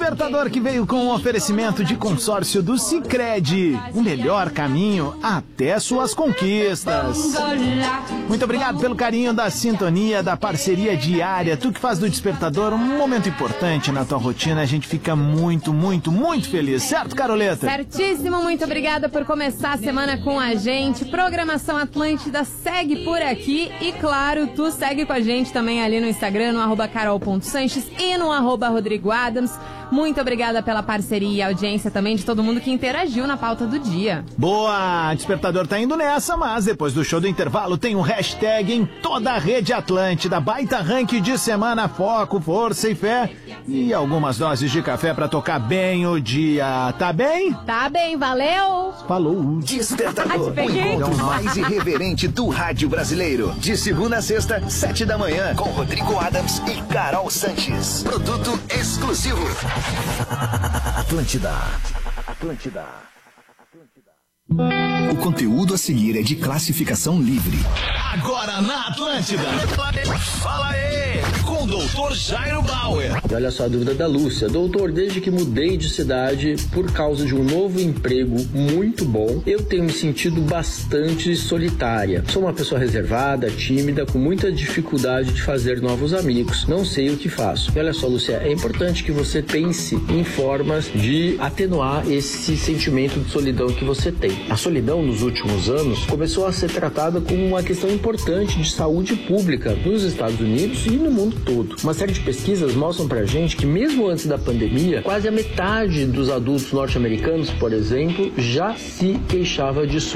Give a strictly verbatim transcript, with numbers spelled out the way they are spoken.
Despertador que veio com um oferecimento de consórcio do Sicredi. O melhor caminho até suas conquistas. Muito obrigado pelo carinho da sintonia, da parceria diária. Tu que faz do Despertador um momento importante na tua rotina. A gente fica muito, muito, muito feliz. Certo, Caroleta? Certíssimo. Muito obrigada por começar a semana com a gente. Programação Atlântida segue por aqui. E claro, tu segue com a gente também ali no Instagram, no arroba carol ponto sanches e no arroba Rodrigo Adams. Muito obrigada pela parceria e audiência também de todo mundo que interagiu na pauta do dia. Boa! Despertador tá indo nessa, mas depois do show do intervalo tem um hashtag em toda a rede Atlântida. Baita ranking de semana, foco, força e fé. E algumas doses de café pra tocar bem o dia. Tá bem? Tá bem, valeu! Falou! Despertador, o encontro mais irreverente do rádio brasileiro. De segunda a sexta, sete da manhã, com Rodrigo Adams e Carol Sanches. Produto exclusivo. Atlântida. Atlântida. O conteúdo a seguir é de classificação livre. Agora na Atlântida. Fala aí, com o doutor Jairo Bauer. E olha só a dúvida da Lúcia. Doutor, desde que mudei de cidade por causa de um novo emprego muito bom, eu tenho me sentido bastante solitária. Sou uma pessoa reservada, tímida, com muita dificuldade de fazer novos amigos. Não sei o que faço. E olha só, Lúcia, é importante que você pense em formas de atenuar esse sentimento de solidão que você tem. A solidão nos últimos anos começou a ser tratada como uma questão importante de saúde pública nos Estados Unidos e no mundo todo. Uma série de pesquisas mostram pra gente que mesmo antes da pandemia, quase a metade dos adultos norte-americanos, por exemplo, já se queixava de